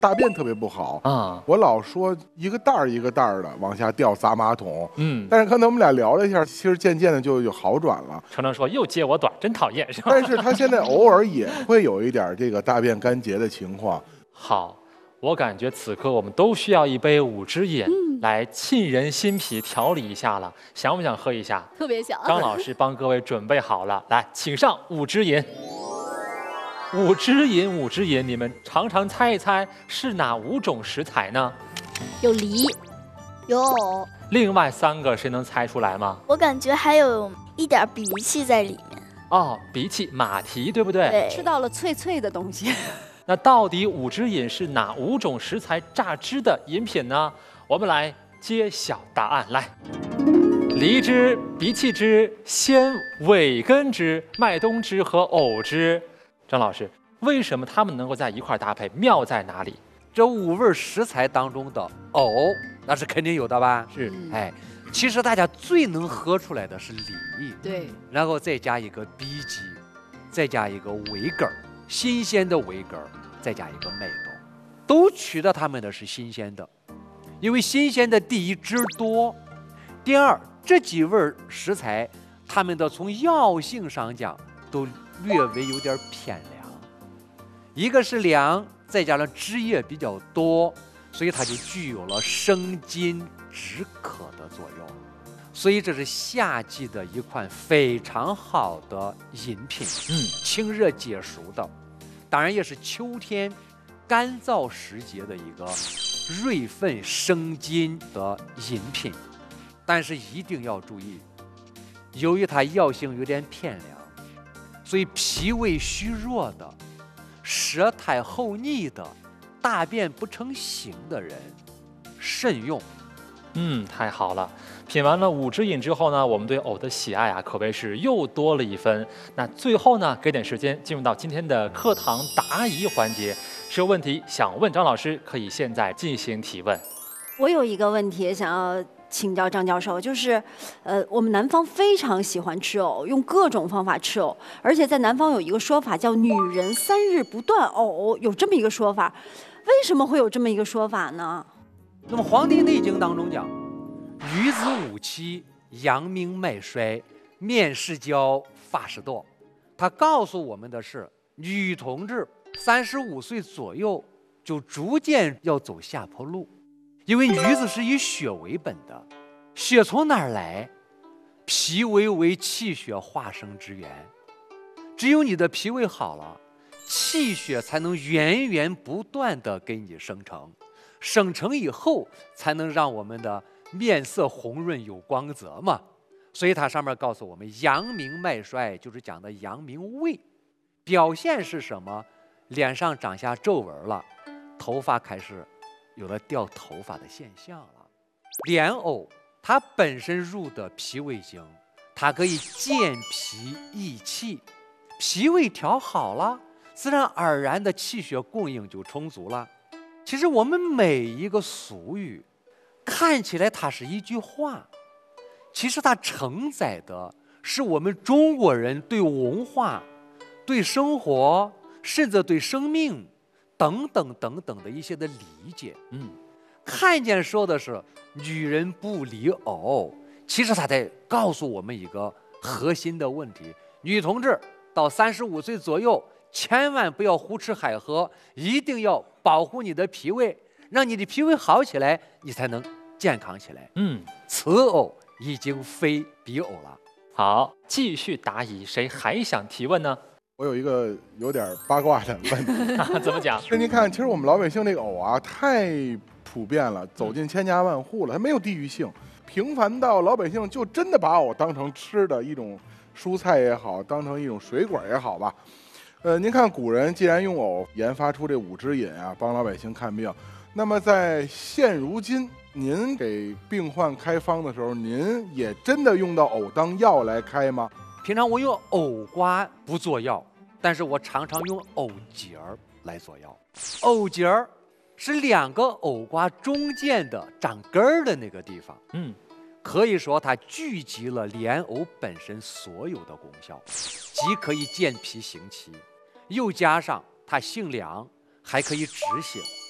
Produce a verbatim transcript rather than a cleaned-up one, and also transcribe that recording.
大便特别不好啊，我老说一个袋儿一个袋儿的往下掉砸马桶，嗯，但是刚才我们俩聊了一下，其实渐渐的就有好转了。 程程说又揭我短，真讨厌，是吧？ 但是他现在偶尔也会有一点这个大便干结的情况。 好，我感觉此刻我们都需要一杯五汁饮。嗯来沁人心脾，调理一下了，想不想喝一下？ 特别想。 张老师帮各位准备好了，来，请上五汁饮。五汁饮，五汁饮，你们尝尝猜一猜是哪五种食材呢？ 有梨，有藕。 另外三个谁能猜出来吗？ 我感觉还有一点荸荠在里面。 哦，荸荠、马蹄，对不对？ 对，吃到了脆脆的东西。 那到底五汁饮是哪五种食材榨汁的饮品呢？我们来揭晓答案。来，梨汁、荸荠汁、鲜尾根汁、麦冬汁和藕汁。张老师，为什么它们能够在一块搭配？妙在哪里？ 这五味食材当中的藕，那是肯定有的吧？ 是， 哎，其实大家最能喝出来的是梨， 对， 然后再加一个荸荠，再加一个尾根儿，新鲜的尾根儿，再加一个麦冬，都取的它们的是新鲜的。因为新鲜的第一汁多，第二这几味食材，它们的从药性上讲都略微有点偏凉，一个是凉，再加上汁液比较多，所以它就具有了生津止渴的作用，所以这是夏季的一款非常好的饮品，嗯，清热解暑的，当然也是秋天干燥时节的一个润肺生津的饮品，但是一定要注意，由于它药性有点偏凉，所以脾胃虚弱的、舌苔厚腻的、大便不成形的人慎用。 嗯，太好了！品完了五汁饮之后呢，我们对藕的喜爱啊，可谓是又多了一分。那最后呢，给点时间进入到今天的课堂答疑环节。是有问题想问张老师，可以现在进行提问。 我有一个问题想要请教张教授，就是，呃，我们南方非常喜欢吃藕，用各种方法吃藕，而且在南方有一个说法叫"女人三日不断藕"，有这么一个说法。为什么会有这么一个说法呢？ 那么《黄帝内经》当中讲，女子五七，阳明脉衰，面事焦，发事堕。他告诉我们的是，女同志三十五岁左右就逐渐要走下坡路，因为女子是以血为本的，血从哪儿来？脾胃为气血化生之源，只有你的脾胃好了，气血才能源源不断的给你生成，生成以后才能让我们的面色红润有光泽嘛。所以它上面告诉我们，阳明脉衰就是讲的阳明胃，表现是什么？脸上长下皱纹了，头发开始有了掉头发的现象了。莲藕它本身入的脾胃经，它可以健脾益气，脾胃调好了，自然而然的气血供应就充足了。其实我们每一个俗语，看起来它是一句话，其实它承载的是我们中国人对文化、对生活，甚至对生命等等等等的一些的理解。嗯，看见说的是女人不离藕，其实他在告诉我们一个核心的问题：女同志到三十五岁左右，千万不要胡吃海喝，一定要保护你的脾胃，让你的脾胃好起来，你才能健康起来。嗯，此藕已经非彼藕了。 好，继续答疑，谁还想提问呢？ 我有一个有点八卦的问题， 怎么讲？ 那您看，其实我们老百姓这个藕啊，太普遍了，走进千家万户了，它没有地域性，平凡到老百姓就真的把藕当成吃的一种蔬菜也好，当成一种水果也好吧。呃，您看古人既然用藕研发出这五汁饮啊，帮老百姓看病，那么在现如今，您给病患开方的时候，您也真的用到藕当药来开吗？ 平常我用藕瓜不做药，但是我常常用藕节儿来做药。藕节儿是两个藕瓜中间的长根儿的那个地方，嗯，可以说它聚集了莲藕本身所有的功效，既可以健脾行气，又加上它性凉，还可以止血。